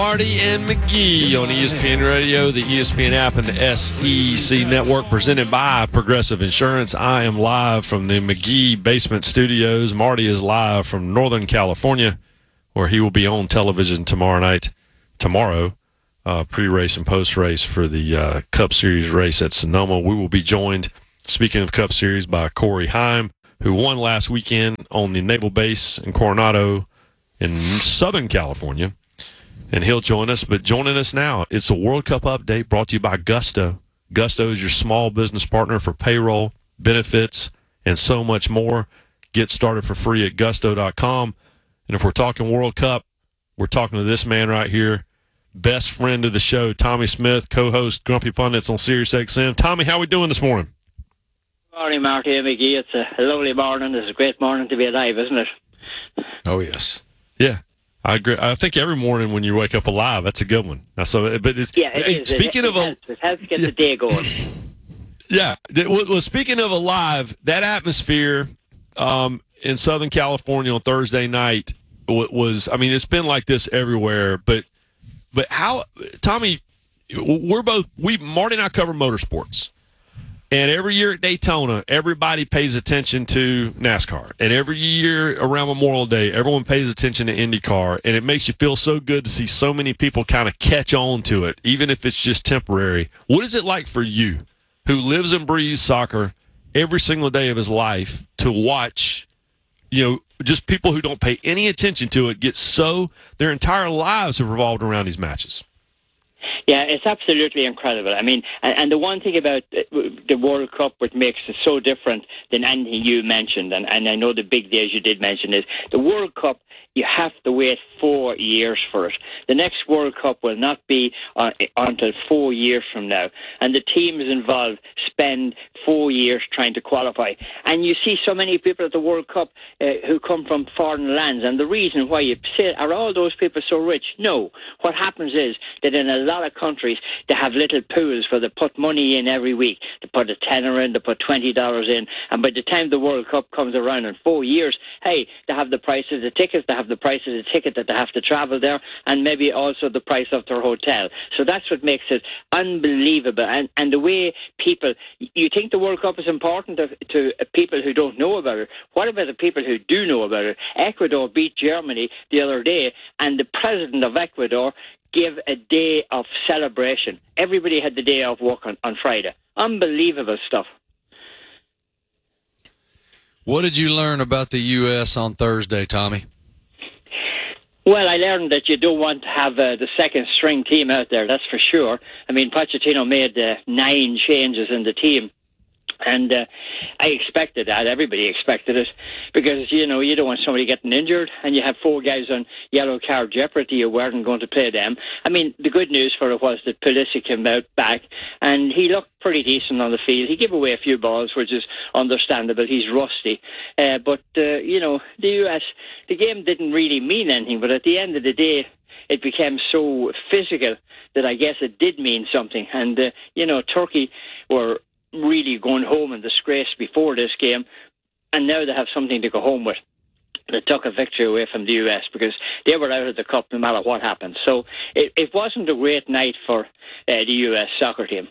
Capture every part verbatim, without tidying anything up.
Marty and McGee on E S P N Radio, the E S P N app, and the S E C Network, presented by Progressive Insurance. I am live from the McGee Basement Studios. Marty is live from Northern California, where he will be on television tomorrow night, tomorrow, uh, pre-race and post-race for the uh, Cup Series race at Sonoma. We will be joined, speaking of Cup Series, by Corey Heim, who won last weekend on the Naval Base in Coronado in Southern California. And he'll join us. But joining us now, it's a World Cup update brought to you by Gusto. Gusto is your small business partner for payroll, benefits, and so much more. Get started for free at gusto dot com. And if we're talking World Cup, we're talking to this man right here, best friend of the show, Tommy Smith, co-host Grumpy Pundits on Sirius X M. Tommy, how are we doing this morning? Good morning, Marty and McGee. It's a lovely morning. It's a great morning to be alive, isn't it? Oh, yes. Yeah. I agree. I think every morning when you wake up alive, that's a good one. So, but it's, yeah, it hey, is. Speaking it, of it a, helps. It helps get yeah. the day going. Yeah. Well, well, speaking of alive, that atmosphere um, in Southern California on Thursday night was. I mean, it's been like this everywhere. But, but how, Tommy? We're both. We Marty and I cover motorsports. And every year at Daytona, everybody pays attention to NASCAR. And every year around Memorial Day, everyone pays attention to IndyCar. And it makes you feel so good to see so many people kind of catch on to it, even if it's just temporary. What is it like for you, who lives and breathes soccer every single day of his life, to watch, you know, just people who don't pay any attention to it get so, their entire lives have revolved around these matches? Yeah, it's absolutely incredible. I mean, and, and the one thing about the World Cup which makes it so different than anything you mentioned, and, and I know the big days you did mention, is the World Cup, you have to wait four years for it. The next World Cup will not be on, until four years from now. And the teams involved spend four years trying to qualify. And you see so many people at the World Cup uh, who come from foreign lands. And the reason why you say, are all those people so rich? No. What happens is that in a lot of countries, they have little pools where they put money in every week. They put a tenner in, they put twenty dollars in. And by the time the World Cup comes around in four years, hey, they have the price of the tickets, they have the price of the ticket that they have to travel there, and maybe also the price of their hotel. So that's what makes it unbelievable. And and the way people, you think the World Cup is important to, to people who don't know about it. What about the people who do know about it? Ecuador beat Germany the other day, and the president of Ecuador gave a day of celebration. Everybody had the day off work on, on Friday. Unbelievable stuff. What did you learn about the U S on Thursday, Tommy? Well, I learned that you don't want to have uh, the second string team out there, that's for sure. I mean, Pochettino made uh, nine changes in the team. And uh, I expected that. Everybody expected it. Because, you know, you don't want somebody getting injured and you have four guys on yellow card jeopardy. You weren't going to play them. I mean, the good news for it was that Pulisic came out back and he looked pretty decent on the field. He gave away a few balls, which is understandable. He's rusty. Uh, but, uh, you know, the U S, the game didn't really mean anything. But at the end of the day, it became so physical that I guess it did mean something. And, uh, you know, Turkey were really going home in disgrace before this game, and now they have something to go home with. They took a victory away from the U S because they were out of the cup no matter what happened. So it, it wasn't a great night for uh, the U S soccer team.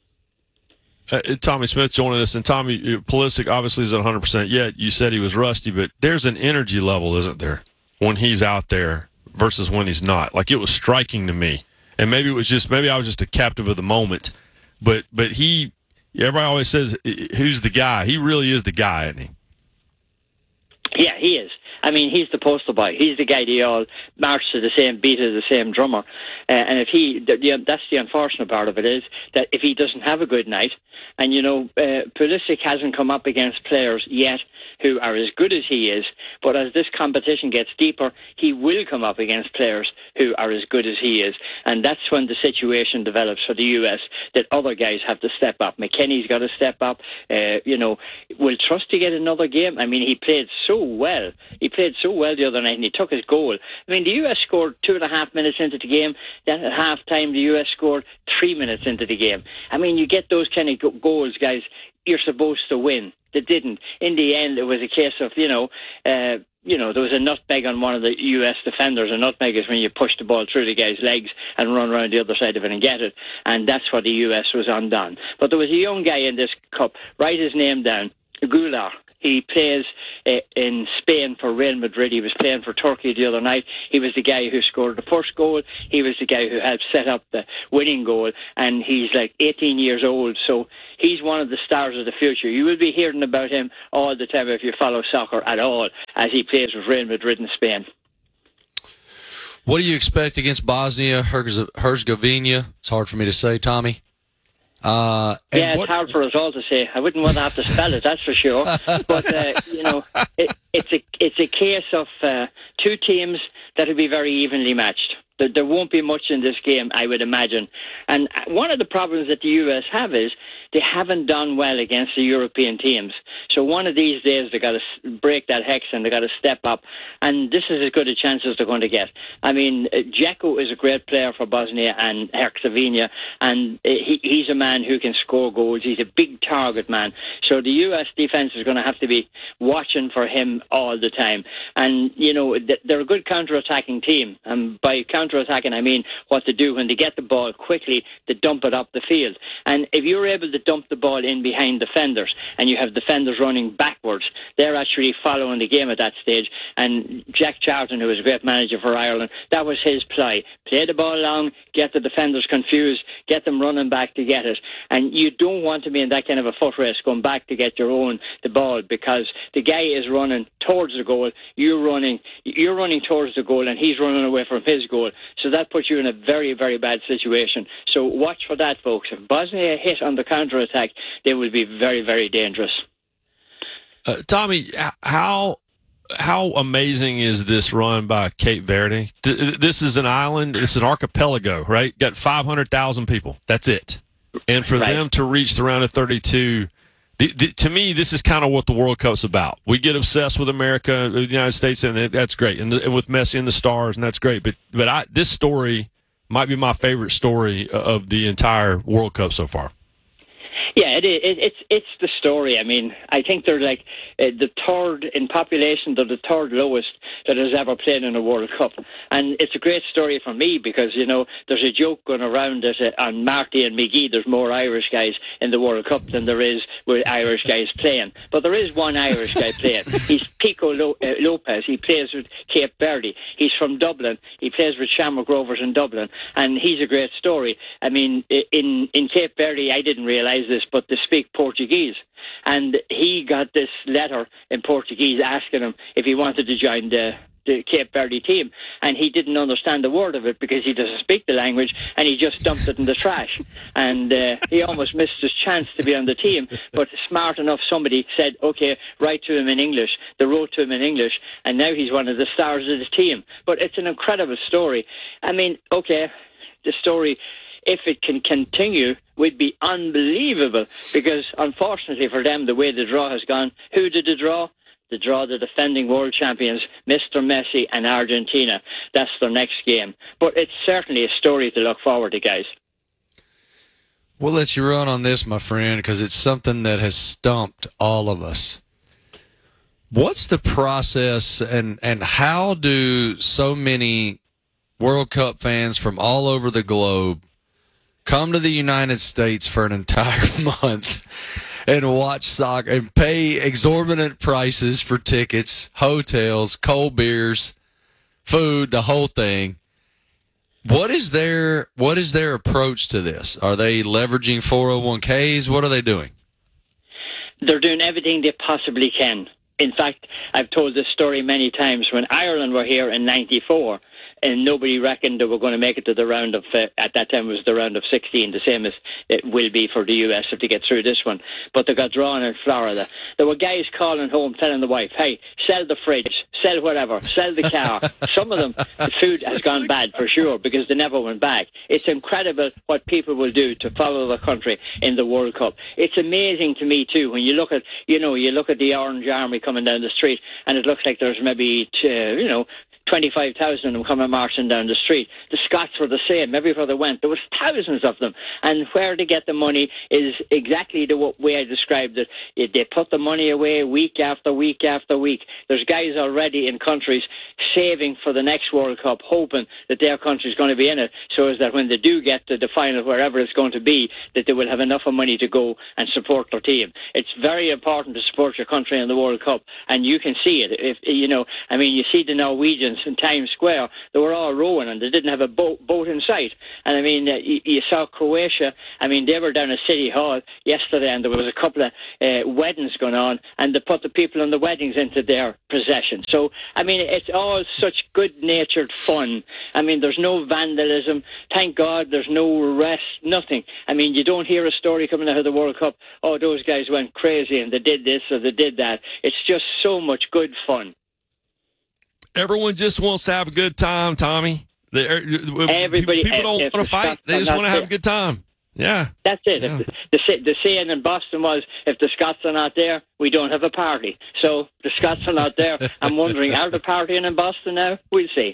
Uh, Tommy Smith joining us, and Tommy, Pulisic obviously is at one hundred percent yet. You said he was rusty, but there's an energy level, isn't there, when he's out there versus when he's not? Like, it was striking to me, and maybe it was just maybe I was just a captive of the moment, but but he. Everybody always says, who's the guy? He really is the guy, isn't he? Yeah, he is. I mean, he's the poster boy. He's the guy they all march to the same beat as the same drummer. Uh, and if he, the, the, that's the unfortunate part of it, is that if he doesn't have a good night, and, you know, uh, Pulisic hasn't come up against players yet who are as good as he is, but as this competition gets deeper, he will come up against players who are as good as he is. And that's when the situation develops for the U S, that other guys have to step up. McKennie's got to step up. Uh, you know, will Trusty get another game? I mean, he played so well. He played so well the other night, and he took his goal. I mean, the U S scored two and a half minutes into the game. Then at half time, the U S scored three minutes into the game. I mean, you get those kind of goals, guys, you're supposed to win. They didn't. In the end, it was a case of, you know, uh, you know, there was a nutmeg on one of the U S defenders. A nutmeg is when you push the ball through the guy's legs and run around the other side of it and get it. And that's what the U S was undone. But there was a young guy in this cup. Write his name down. Goulart. He plays uh, in Spain for Real Madrid. He was playing for Turkey the other night. He was the guy who scored the first goal. He was the guy who helped set up the winning goal. And he's like eighteen years old. So he's one of the stars of the future. You will be hearing about him all the time if you follow soccer at all, as he plays with Real Madrid in Spain. What do you expect against Bosnia Herzegovina? It's hard for me to say, Tommy. Uh, yeah, what, it's hard for us all to say. I wouldn't want to have to spell it, that's for sure. But uh, you know, it, it's a it's a case of uh, two teams that will be very evenly matched. There, there won't be much in this game, I would imagine. And one of the problems that the U S have is they haven't done well against the European teams. So one of these days they got to break that hex and they got to step up. And this is as good a chance as they're going to get. I mean, Dzeko is a great player for Bosnia and Herzegovina, and he, he's a man who can score goals. He's a big target man. So the U S defense is going to have to be watching for him all the time. And, you know, they're a good counter-attacking team. And by counter-attacking, I mean what they do when they get the ball quickly, they dump it up the field. And if you're able to dump the ball in behind defenders and you have defenders running backwards, they're actually following the game at that stage. And Jack Charlton, who was a great manager for Ireland, that was his ply. Play the ball long, get the defenders confused, get them running back to get it. And you don't want to be in that kind of a foot race going back to get your own the ball, because the guy is running towards the goal, you're running you're running towards the goal and he's running away from his goal. So that puts you in a very, very bad situation. So watch for that, folks. If Bosnia hit on the counter-attack, they will be very, very dangerous. Uh, Tommy, how how amazing is this run by Cape Verde? This is an island. It's an archipelago, right? Got five hundred thousand people. That's it. And for right. them to reach the round of thirty-two, the, the, to me, this is kind of what the World Cup's about. We get obsessed with America, the United States, and that's great. And, the, and with Messi and the stars, and that's great. But but I, this story might be my favorite story of the entire World Cup so far. Yeah, it, it, it's it's the story. I mean, I think they're like uh, the third in population. They're the third lowest that has ever played in a World Cup, and it's a great story for me because you know there's a joke going around that uh, on Marty and McGee there's more Irish guys in the World Cup than there is with Irish guys playing. But there is one Irish guy playing. He's Pico Lo- uh, Lopez. He plays with Cape Verde. He's from Dublin. He plays with Shamrock Rovers in Dublin, and he's a great story. I mean, in in Cape Verde, I didn't realise this, but they speak Portuguese. And he got this letter in Portuguese asking him if he wanted to join the, the Cape Verde team. And he didn't understand a word of it because he doesn't speak the language, and he just dumped it in the trash. And uh, he almost missed his chance to be on the team. But smart enough, somebody said, okay, write to him in English. They wrote to him in English, and now he's one of the stars of the team. But it's an incredible story. I mean, okay, the story, if it can continue, would be unbelievable because, unfortunately for them, the way the draw has gone, who did the draw? The draw the defending world champions, Mister Messi and Argentina. That's their next game. But it's certainly a story to look forward to, guys. We'll let you run on this, my friend, because it's something that has stumped all of us. What's the process, and, and how do so many World Cup fans from all over the globe come to the United States for an entire month and watch soccer and pay exorbitant prices for tickets, hotels, cold beers, food, the whole thing? What is their what is their approach to this? Are they leveraging four oh one k's? What are they doing? They're doing everything they possibly can. In fact, I've told this story many times. When Ireland were here in ninety-four, and nobody reckoned they were going to make it to the round of, uh, at that time it was the round of sixteen, the same as it will be for the U S if they get through this one. But they got drawn in Florida. There were guys calling home telling the wife, hey, sell the fridge, sell whatever, sell the car. Some of them, the food has gone bad for sure because they never went back. It's incredible what people will do to follow the country in the World Cup. It's amazing to me too when you look at, you know, you look at the Orange Army coming down the street and it looks like there's maybe, two, you know, twenty-five thousand of them coming marching down the street. The Scots were the same. Everywhere they went, there was thousands of them. And where they get the money is exactly the way I described it. They put the money away week after week after week. There's guys already in countries saving for the next World Cup, hoping that their country's going to be in it, so as that when they do get to the final, wherever it's going to be, that they will have enough of money to go and support their team. It's very important to support your country in the World Cup, and you can see it. If you know, I mean, you see the Norwegians in Times Square, they were all rowing and they didn't have a boat, boat in sight. And I mean, uh, you, you saw Croatia, I mean, they were down at City Hall yesterday and there was a couple of uh, weddings going on, and they put the people in the weddings into their possession. So, I mean, it's all such good-natured fun. I mean, there's no vandalism. Thank God there's no arrest, nothing. I mean, you don't hear a story coming out of the World Cup, oh, those guys went crazy and they did this or they did that. It's just so much good fun. Everyone just wants to have a good time, Tommy. Everybody, people don't want to fight. They just want to have a good time. Yeah. That's it. Yeah. The, the saying in Boston was, if the Scots are not there, we don't have a party. So the Scots are not there. I'm wondering, are they partying in Boston now? We'll see.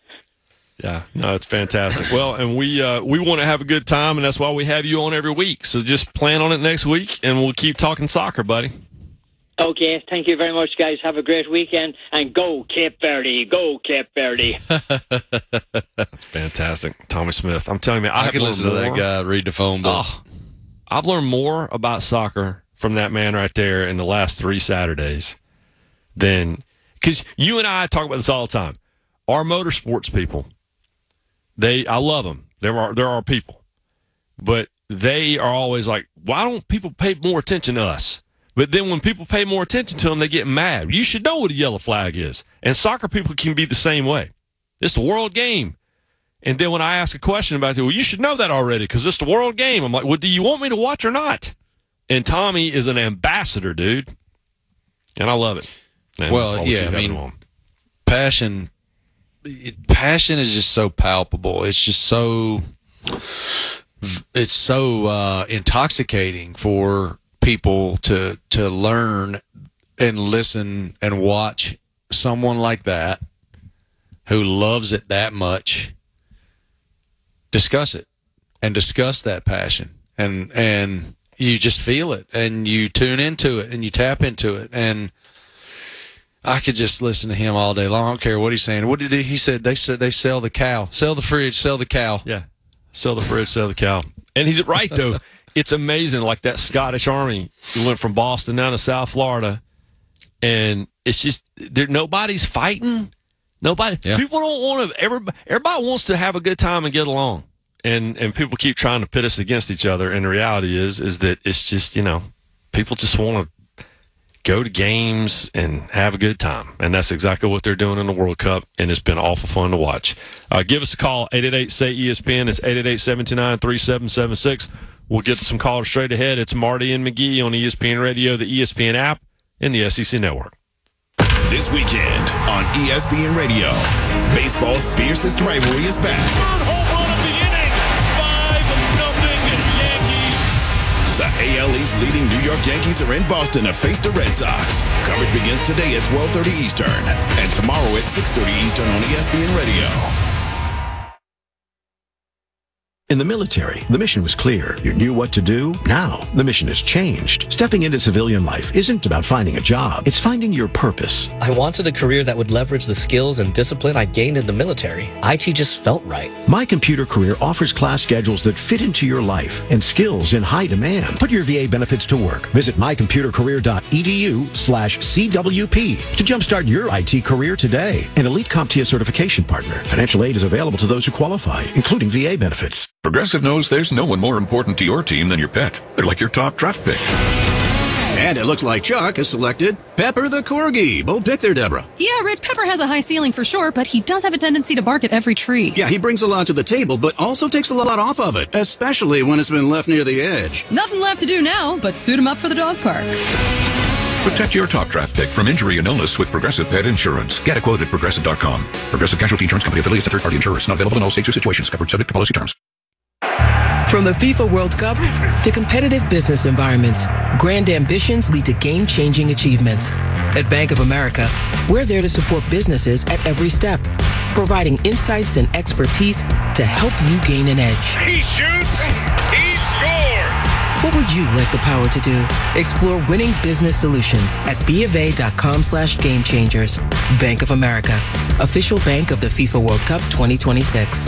Yeah, no, it's fantastic. Well, and we uh, we want to have a good time, and that's why we have you on every week. So just plan on it next week, and we'll keep talking soccer, buddy. Okay, thank you very much, guys. Have a great weekend, and go Cape Verde. Go Cape Verde. That's fantastic. Tommy Smith. I'm telling you, I, I can listen to that guy read the phone book. Oh, I've learned more about soccer from that man right there in the last three Saturdays than, because you and I talk about this all the time. Our motorsports people, they, I love them. There are, there are people, but they are always like, why don't people pay more attention to us? But then when people pay more attention to them, they get mad. You should know what a yellow flag is. And soccer people can be the same way. It's the world game. And then when I ask a question about it, well, you should know that already because it's the world game. I'm like, well, do you want me to watch or not? And Tommy is an ambassador, dude. And I love it. And well, yeah, I mean, passion, passion is just so palpable. It's just so, it's so uh, intoxicating for people to to learn and listen and watch someone like that who loves it that much discuss it and discuss that passion, and and you just feel it and you tune into it and you tap into it. And I could just listen to him all day long. I don't care what he's saying. What did he, he said? They said they sell the cow, sell the fridge, sell the cow. Yeah, sell the fridge, sell the cow. And he's right though. It's amazing, like that Scottish Army. He went from Boston down to South Florida, and it's just there. Nobody's fighting. Nobody. Yeah. People don't want to. Everybody, everybody wants to have a good time and get along, and and people keep trying to pit us against each other. And the reality is, is that it's just, you know, people just want to go to games and have a good time, and that's exactly what they're doing in the World Cup. And it's been awful fun to watch. Uh, give us a call, eight eight eight, S A Y, E S P N. It's eight eight eight, seven two nine, three seven seven six. We'll get to some callers straight ahead. It's Marty and McGee on E S P N Radio, the E S P N app, and the S E C Network. This weekend on E S P N Radio, baseball's fiercest rivalry is back. Third home run of the inning, five nothing Yankees. The A L East leading New York Yankees are in Boston to face the Red Sox. Coverage begins today at twelve thirty Eastern and tomorrow at six thirty Eastern on E S P N Radio. In the military, the mission was clear. You knew what to do. Now, the mission has changed. Stepping into civilian life isn't about finding a job. It's finding your purpose. I wanted a career that would leverage the skills and discipline I gained in the military. I T just felt right. My Computer Career offers class schedules that fit into your life and skills in high demand. Put your V A benefits to work. Visit mycomputercareer.edu slash CWP to jumpstart your I T career today. An elite CompTIA certification partner. Financial aid is available to those who qualify, including V A benefits. Progressive knows there's no one more important to your team than your pet. They're like your top draft pick. And it looks like Chuck has selected Pepper the Corgi. Bold pick there, Deborah. Yeah, Rich, Pepper has a high ceiling for sure, but he does have a tendency to bark at every tree. Yeah, he brings a lot to the table, but also takes a lot off of it, especially when it's been left near the edge. Nothing left to do now but suit him up for the dog park. Protect your top draft pick from injury and illness with Progressive Pet Insurance. Get a quote at Progressive dot com. Progressive Casualty Insurance Company affiliates of third-party insurers. Not available in all states or situations. Covered subject to policy terms. From the FIFA World Cup to competitive business environments, Grand ambitions lead to game-changing achievements. At Bank of America, we're there to support businesses at every step, providing insights and expertise to help you gain an edge. He shoots, he scores! What would you like the power to do? Explore winning business solutions at BofA.com slash game changers. Bank of America, official bank of the FIFA World Cup twenty twenty-six.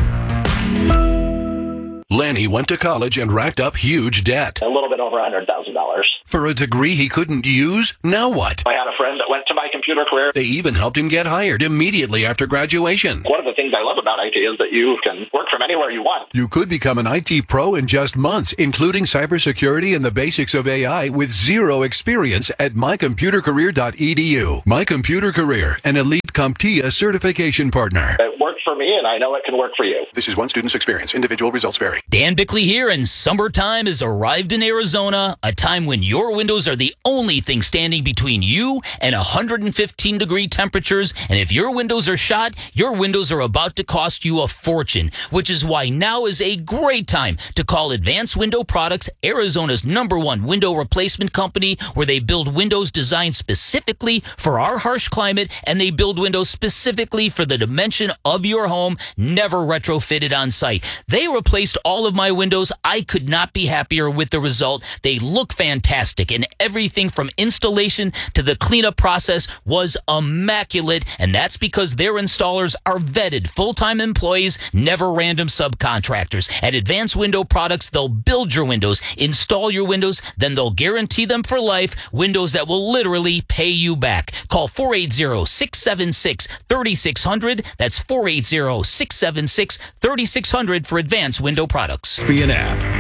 Lenny went to college and racked up huge debt. A little bit over one hundred thousand dollars. For a degree he couldn't use? Now what? I had a friend that went to My Computer Career. They even helped him get hired immediately after graduation. One of the things I love about I T is that you can work from anywhere you want. You could become an I T pro in just months, including cybersecurity and the basics of A I with zero experience at my computer career dot e d u. My Computer Career, an elite CompTIA certification partner. It worked for me, and I know it can work for you. This is one student's experience. Individual results vary. Dan Bickley here, and summertime has arrived in Arizona, a time when your windows are the only thing standing between you and one hundred fifteen degree temperatures, and if your windows are shot, your windows are about to cost you a fortune, which is why now is a great time to call Advanced Window Products, Arizona's number one window replacement company, where they build windows designed specifically for our harsh climate, and they build windows specifically for the dimension of your home, never retrofitted on site. They replaced all of my windows. I could not be happier with the result. They look fantastic, and everything from installation to the cleanup process was immaculate, and that's because their installers are vetted full-time employees, never random subcontractors. At Advanced Window Products, they'll build your windows, install your windows, then they'll guarantee them for life, windows that will literally pay you back. Call four eight zero, six seven six, three six zero zero. That's four eight zero, six seven six, three six zero zero for Advanced Window Products. Be an app.